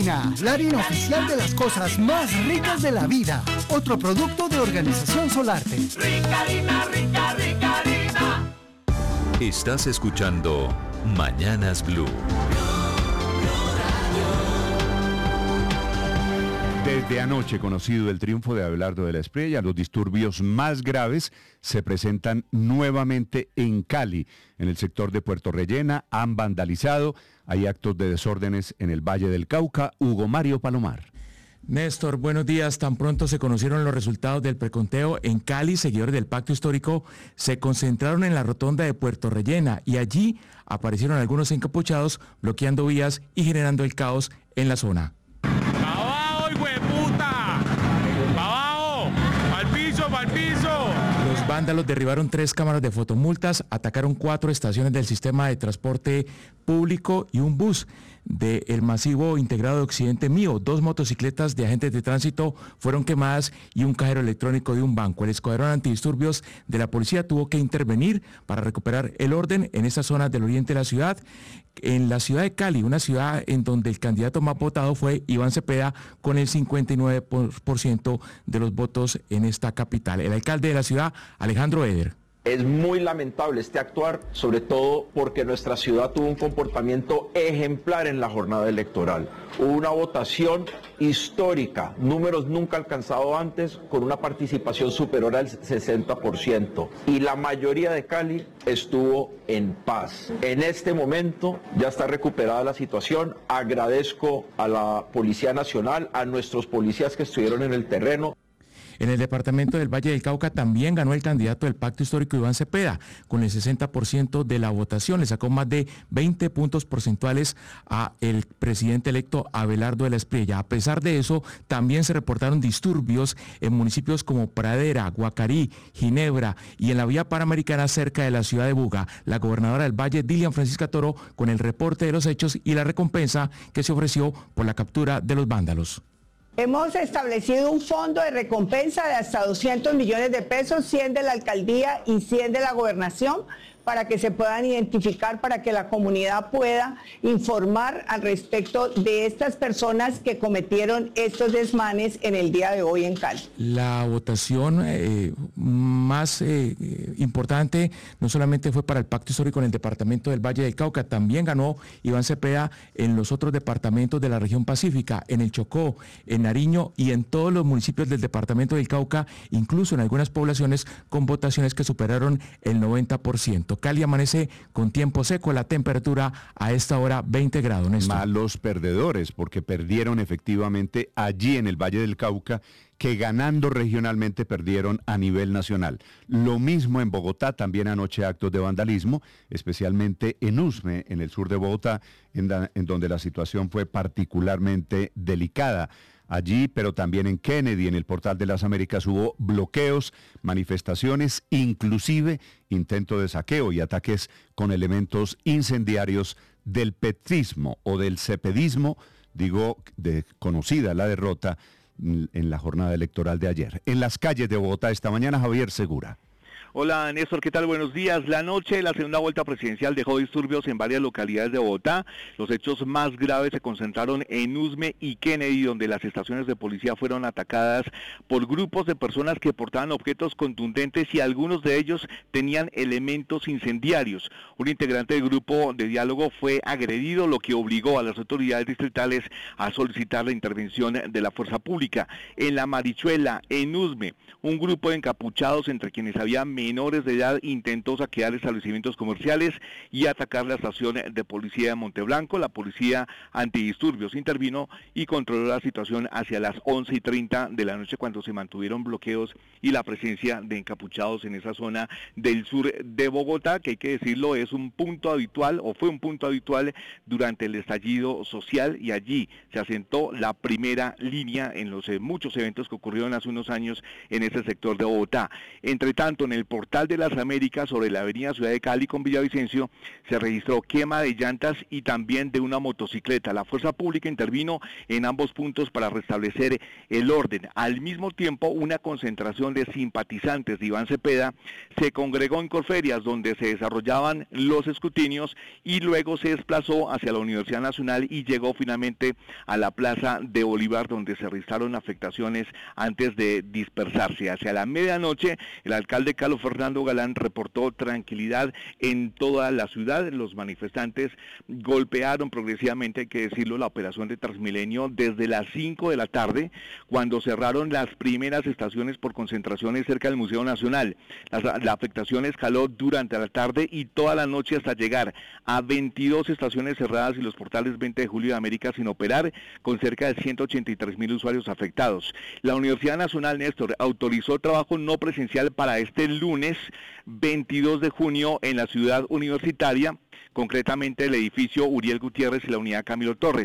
Harina, la harina oficial de las cosas más ricas de la vida. Otro producto de Organización Solarte. Rica harina, rica, rica harina. Estás escuchando Mañanas Blue. Desde anoche conocido el triunfo de Abelardo de la Espriella, los disturbios más graves se presentan nuevamente en Cali, en el sector de Puerto Rellena. Han vandalizado, hay actos de desórdenes en el Valle del Cauca. Hugo Mario Palomar. Néstor, buenos días. Tan pronto se conocieron los resultados del preconteo en Cali, seguidores del Pacto Histórico se concentraron en la rotonda de Puerto Rellena y allí aparecieron algunos encapuchados bloqueando vías y generando el caos en la zona. Los vándalos derribaron 3 cámaras de fotomultas, atacaron 4 estaciones del sistema de transporte público y un bus del masivo integrado de Occidente Mío. 2 motocicletas de agentes de tránsito fueron quemadas y un cajero electrónico de un banco. El escuadrón antidisturbios de la policía tuvo que intervenir para recuperar el orden en esta zona del oriente de la ciudad. En la ciudad de Cali, una ciudad en donde el candidato más votado fue Iván Cepeda, con el 59% de los votos en esta capital. El alcalde de la ciudad, Alejandro Eder. Es muy lamentable este actuar, sobre todo porque nuestra ciudad tuvo un comportamiento ejemplar en la jornada electoral. Hubo una votación histórica, números nunca alcanzados antes, con una participación superior al 60%. Y la mayoría de Cali estuvo en paz. En este momento ya está recuperada la situación. Agradezco a la Policía Nacional, a nuestros policías que estuvieron en el terreno. En el departamento del Valle del Cauca también ganó el candidato del Pacto Histórico, Iván Cepeda, con el 60% de la votación. Le sacó más de 20 puntos porcentuales a el presidente electo Abelardo de la Espriella. A pesar de eso, también se reportaron disturbios en municipios como Pradera, Guacarí, Ginebra y en la vía panamericana cerca de la ciudad de Buga. La gobernadora del Valle, Dilian Francisca Toro, con el reporte de los hechos y la recompensa que se ofreció por la captura de los vándalos. Hemos establecido un fondo de recompensa de hasta 200 millones de pesos, 100 de la alcaldía y 100 de la gobernación, para que se puedan identificar, para que la comunidad pueda informar al respecto de estas personas que cometieron estos desmanes en el día de hoy en Cali. La votación más importante no solamente fue para el Pacto Histórico en el departamento del Valle del Cauca, también ganó Iván Cepeda en los otros departamentos de la región pacífica, en el Chocó, en Nariño y en todos los municipios del departamento del Cauca, incluso en algunas poblaciones con votaciones que superaron el 90%. Cali amanece con tiempo seco, la temperatura a esta hora 20 grados. Néstor. Malos perdedores, porque perdieron efectivamente allí en el Valle del Cauca, que ganando regionalmente perdieron a nivel nacional. Lo mismo en Bogotá, también anoche actos de vandalismo, especialmente en Usme, en el sur de Bogotá, en donde la situación fue particularmente delicada. Allí, pero también en Kennedy, en el Portal de las Américas, hubo bloqueos, manifestaciones, inclusive intento de saqueo y ataques con elementos incendiarios del petrismo o del cepedismo, conocida la derrota en la jornada electoral de ayer. En las calles de Bogotá esta mañana, Javier Segura. Hola Néstor, ¿qué tal? Buenos días. La noche de la segunda vuelta presidencial dejó disturbios en varias localidades de Bogotá. Los hechos más graves se concentraron en Usme y Kennedy, donde las estaciones de policía fueron atacadas por grupos de personas que portaban objetos contundentes y algunos de ellos tenían elementos incendiarios. Un integrante del grupo de diálogo fue agredido, lo que obligó a las autoridades distritales a solicitar la intervención de la fuerza pública. En La Marichuela, en Usme, un grupo de encapuchados, entre quienes había menores de edad, intentó saquear establecimientos comerciales y atacar la estación de policía de Monteblanco. La policía antidisturbios intervino y controló la situación hacia las 11:30 de la noche, cuando se mantuvieron bloqueos y la presencia de encapuchados en esa zona del sur de Bogotá, que hay que decirlo, es un punto habitual o fue un punto habitual durante el estallido social, y allí se asentó la primera línea en los muchos eventos que ocurrieron hace unos años en ese sector de Bogotá. Entre tanto, en el Portal de las Américas, sobre la avenida Ciudad de Cali con Villavicencio, se registró quema de llantas y también de una motocicleta. La fuerza pública intervino en ambos puntos para restablecer el orden. Al mismo tiempo, una concentración de simpatizantes de Iván Cepeda se congregó en Corferias, donde se desarrollaban los escrutinios, y luego se desplazó hacia la Universidad Nacional y llegó finalmente a la Plaza de Bolívar, donde se registraron afectaciones antes de dispersarse. Hacia la medianoche, el alcalde Carlos Fernando Galán reportó tranquilidad en toda la ciudad. Los manifestantes golpearon progresivamente, hay que decirlo, la operación de Transmilenio desde las 5 de la tarde, cuando cerraron las primeras estaciones por concentraciones cerca del Museo Nacional. La afectación escaló durante la tarde y toda la noche hasta llegar a 22 estaciones cerradas y los portales 20 de Julio de América sin operar, con cerca de 183.000 usuarios afectados. La Universidad Nacional, Néstor, autorizó trabajo no presencial para este lunes 22 de junio en la ciudad universitaria, concretamente el edificio Uriel Gutiérrez y la unidad Camilo Torres.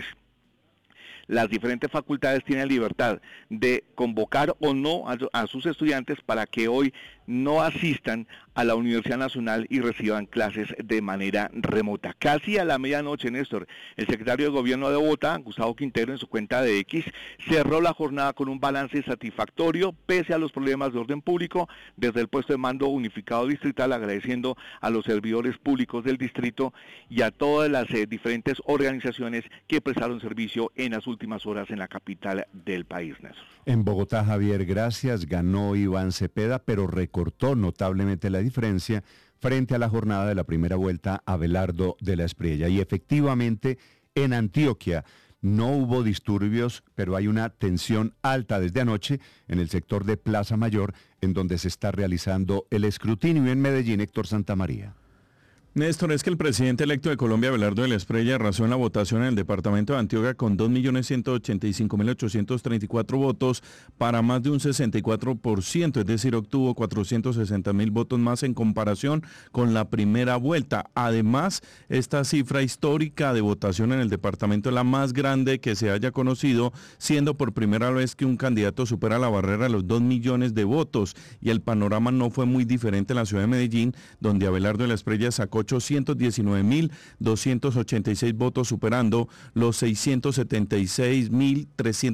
Las diferentes facultades tienen libertad de convocar o no a sus estudiantes para que hoy no asistan a la Universidad Nacional y reciban clases de manera remota. Casi a la medianoche, Néstor, el secretario de Gobierno de Bogotá, Gustavo Quintero, en su cuenta de X, cerró la jornada con un balance satisfactorio, pese a los problemas de orden público, desde el puesto de mando unificado distrital, agradeciendo a los servidores públicos del distrito y a todas las diferentes organizaciones que prestaron servicio en las últimas horas en la capital del país, Néstor. En Bogotá, Javier, gracias, ganó Iván Cepeda, pero recortó notablemente la diferencia frente a la jornada de la primera vuelta Abelardo de la Espriella. Y efectivamente, en Antioquia no hubo disturbios, pero hay una tensión alta desde anoche en el sector de Plaza Mayor, en donde se está realizando el escrutinio. En Medellín, Héctor Santamaría. Néstor, es que el presidente electo de Colombia, Abelardo de la Espriella, arrasó en la votación en el departamento de Antioquia con 2.185.834 votos para más de un 64%, es decir, obtuvo 460.000 votos más en comparación con la primera vuelta. Además, esta cifra histórica de votación en el departamento es la más grande que se haya conocido, siendo por primera vez que un candidato supera la barrera de los 2 millones de votos, y el panorama no fue muy diferente en la ciudad de Medellín, donde Abelardo de la Espriella sacó 819.286 votos, superando los 676.300